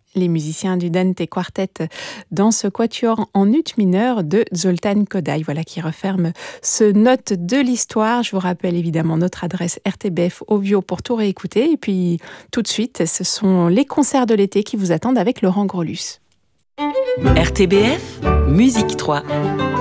Les musiciens du Dante Quartet dans ce quatuor en ut mineur de Zoltán Kodály, voilà qui referme ce note de l'histoire. Je vous rappelle évidemment notre adresse RTBF Audio pour tout réécouter. Et puis tout de suite, ce sont les concerts de l'été qui vous attendent avec Laurent Grolus. RTBF, Musique 3.